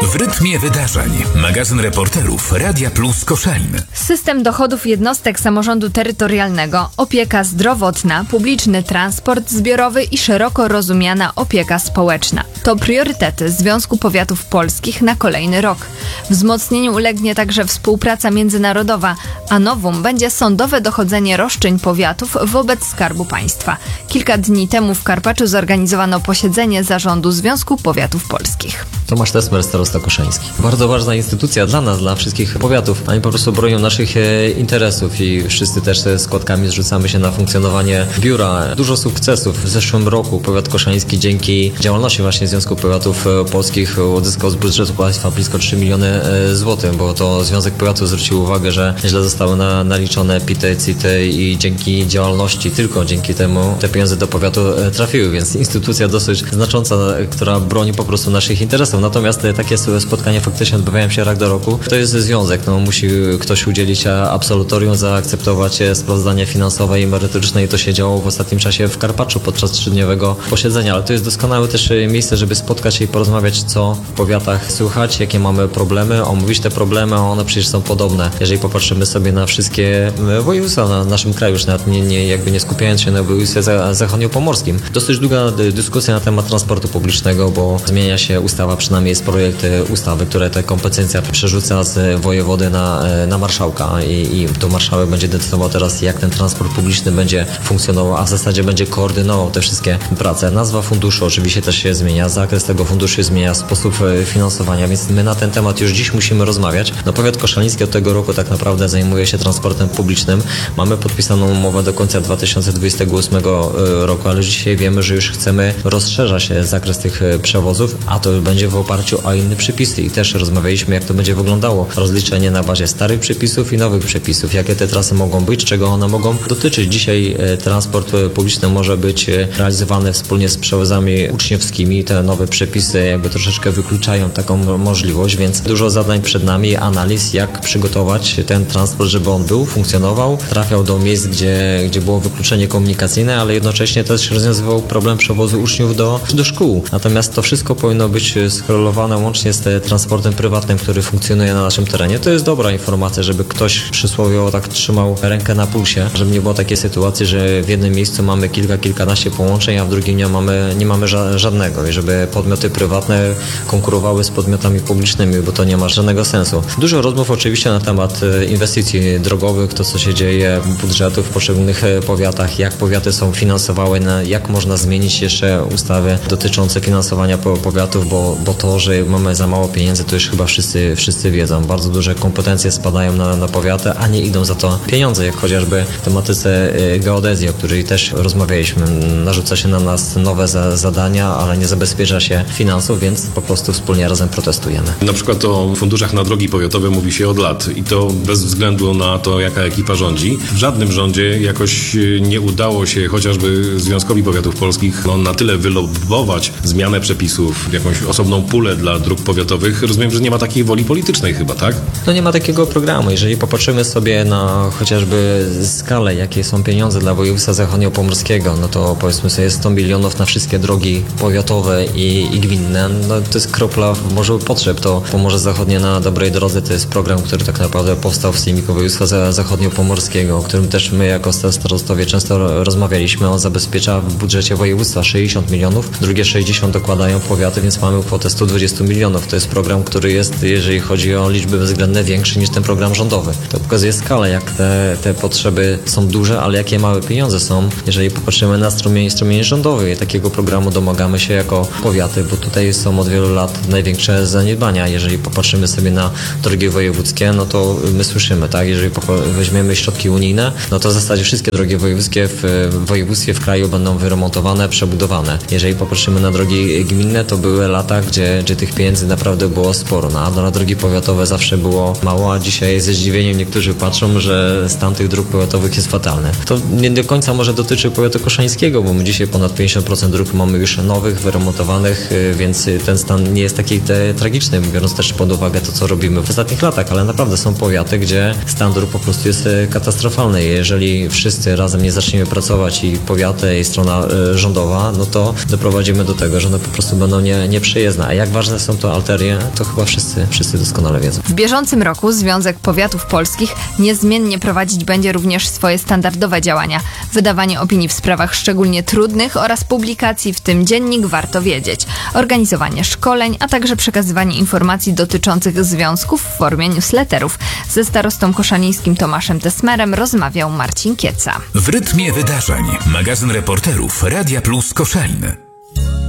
W rytmie wydarzeń. Magazyn reporterów Radia Plus Koszalin. System dochodów jednostek samorządu terytorialnego, opieka zdrowotna, publiczny transport zbiorowy i szeroko rozumiana opieka społeczna. To priorytety Związku Powiatów Polskich na kolejny rok. Wzmocnieniu ulegnie także współpraca międzynarodowa, a nowum będzie sądowe dochodzenie roszczeń powiatów wobec Skarbu Państwa. Kilka dni temu w Karpaczu zorganizowano posiedzenie zarządu Związku Powiatów Polskich. Tomasz Tesmer, starosta koszeński. Bardzo ważna instytucja dla nas, dla wszystkich powiatów. Oni po prostu bronią naszych interesów i wszyscy też z kładkami zrzucamy się na funkcjonowanie biura. Dużo sukcesów. W zeszłym roku powiat koszeński dzięki działalności właśnie Związku Powiatów Polskich uzyskał z budżetu państwa blisko 3 miliony złotych, bo to Związek Powiatów zwrócił uwagę, że źle zostały naliczone PIT-y, CIT-y i dzięki działalności, tylko dzięki temu te pieniądze do powiatu trafiły, więc instytucja dosyć znacząca, która broni po prostu naszych interesów. Natomiast takie spotkania faktycznie odbywają się raz do roku. To jest związek, musi ktoś udzielić absolutorium, zaakceptować sprawozdanie finansowe i merytoryczne i to się działo w ostatnim czasie w Karpaczu podczas 3-dniowego posiedzenia, ale to jest doskonałe też miejsce, żeby spotkać się i porozmawiać, co w powiatach słychać, jakie mamy problemy, omówić te problemy, a one przecież są podobne. Jeżeli popatrzymy sobie na wszystkie województwa na naszym kraju, już nawet nie skupiając się na województwie zachodniopomorskim. Dosyć długa dyskusja na temat transportu publicznego, bo zmienia się ustawa, przynajmniej jest projekt ustawy, które te kompetencje przerzuca z wojewody na marszałka i to marszałek będzie decydował teraz, jak ten transport publiczny będzie funkcjonował, a w zasadzie będzie koordynował te wszystkie prace. Nazwa funduszu oczywiście też się zmienia, zakres tego funduszu się zmienia, sposób finansowania, więc my na ten temat już dziś musimy rozmawiać. Powiat koszaliński od tego roku tak naprawdę zajmuje się transportem publicznym. Mamy podpisaną umowę do końca 2028 roku, ale dzisiaj wiemy, że już chcemy rozszerzać zakres tych przewozów, a to będzie w oparciu o inne przepisy i też rozmawialiśmy, jak to będzie wyglądało. Rozliczenie na bazie starych przepisów i nowych przepisów, jakie te trasy mogą być, czego one mogą dotyczyć. Dzisiaj transport publiczny może być realizowany wspólnie z przewozami uczniowskimi. Te nowe przepisy jakby troszeczkę wykluczają taką możliwość, więc dużo zadań przed nami, analiz, jak przygotować ten transport, żeby on był, funkcjonował, trafiał do miejsc, gdzie było wykluczenie komunikacyjne, ale jednocześnie też rozwiązywał problem przewozu uczniów do szkół. Natomiast to wszystko powinno być skorelowane łącznie z transportem prywatnym, który funkcjonuje na naszym terenie. To jest dobra informacja, żeby ktoś przysłowiowo tak trzymał rękę na pulsie, żeby nie było takiej sytuacji, że w jednym miejscu mamy kilkanaście połączeń, a w drugim nie mamy żadnego i żeby podmioty prywatne konkurowały z podmiotami publicznymi, bo to nie ma żadnego sensu. Dużo rozmów oczywiście na temat inwestycji drogowych, to co się dzieje, budżetów w poszczególnych powiatach, jak powiaty są finansowane, jak można zmienić jeszcze ustawy dotyczące finansowania powiatów, bo to, że mamy za mało pieniędzy, to już chyba wszyscy wiedzą. Bardzo duże kompetencje spadają na powiaty, a nie idą za to pieniądze, jak chociażby w tematyce geodezji, o której też rozmawialiśmy. Narzuca się na nas nowe zadania, ale nie zabezpiecza się finansów, więc po prostu wspólnie razem protestujemy. Na przykład o funduszach na drogi powiatowe mówi się od lat i to bez względu na to, jaka ekipa rządzi. W żadnym rządzie jakoś nie udało się chociażby Związkowi Powiatów Polskich na tyle wylobbować zmianę przepisów, jakąś osobną pulę dla dróg powiatowych. Rozumiem, że nie ma takiej woli politycznej chyba, tak? Nie ma takiego programu. Jeżeli popatrzymy sobie na chociażby skalę, jakie są pieniądze dla województwa zachodniopomorskiego, to powiedzmy sobie 100 milionów na wszystkie drogi powiatowe i gminne. To jest kropla w morzu potrzeb. To Pomorze Zachodnie na dobrej drodze to jest program, który tak naprawdę powstał w Sejmiku Województwa Zachodniopomorskiego, o którym też my jako starostowie często rozmawialiśmy. On zabezpiecza w budżecie województwa 60 milionów, drugie 60 dokładają powiaty, więc mamy kwotę 120 milionów. To jest program, który jest, jeżeli chodzi o liczby bezwzględne, większy niż ten program rządowy. To pokazuje skalę, jak te potrzeby są duże, ale jakie małe pieniądze są, jeżeli popatrzymy na strumień rządowy. Takiego programu domagamy się jako powiaty, bo tutaj są od wielu lat największe zaniedbania. Jeżeli popatrzymy sobie na drogi wojewódzkie, to my słyszymy, tak? Jeżeli weźmiemy środki unijne, to w zasadzie wszystkie drogi wojewódzkie w województwie w kraju będą wyremontowane, przebudowane. Jeżeli popatrzymy na drogi gminne, to były lata, gdzie tych pieniędzy naprawdę było sporo, a na drogi powiatowe zawsze było mało, a dzisiaj ze zdziwieniem niektórzy patrzą, że stan tych dróg powiatowych jest fatalny. To nie do końca może dotyczy powiatu koszańskiego, bo my dzisiaj ponad 50% dróg mamy już nowych, wyremontowanych, więc ten stan nie jest taki tragiczny, biorąc też pod uwagę to, co robimy w ostatnich latach, ale naprawdę są powiaty, gdzie stan dróg po prostu jest katastrofalny. Jeżeli wszyscy razem nie zaczniemy pracować i powiaty, i strona rządowa, to doprowadzimy do tego, że one po prostu będą nieprzejezdne. A jak ważne są to buchalterię, to chyba wszyscy doskonale wiedzą. W bieżącym roku Związek Powiatów Polskich niezmiennie prowadzić będzie również swoje standardowe działania. Wydawanie opinii w sprawach szczególnie trudnych oraz publikacji, w tym dziennik Warto Wiedzieć. Organizowanie szkoleń, a także przekazywanie informacji dotyczących związków w formie newsletterów. Ze starostą koszalińskim Tomaszem Tesmerem rozmawiał Marcin Kieca. W rytmie wydarzeń. Magazyn reporterów Radia Plus Koszalin.